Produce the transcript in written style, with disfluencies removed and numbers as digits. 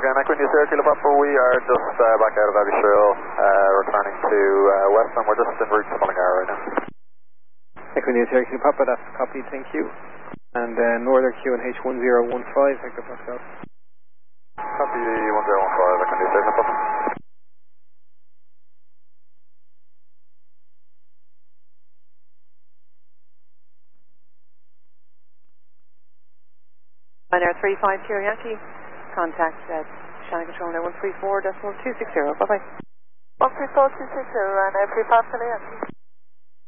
again, Equinix Air Kilo Papa, we are just back out of Abbeyshire, returning to Weston. We're just en route to Mullingar right now. Equinix Air Kilo Papa, that's copied, thank you. And Northern QNH 1015, Hector Pascal. Copy 1015, Equinix Air Kilo Papa. Ryanair 35 Kilo Yankee, contact Shannon Control now 134.260, bye bye. 134.260, Ryanair 35 Kilo Yankee.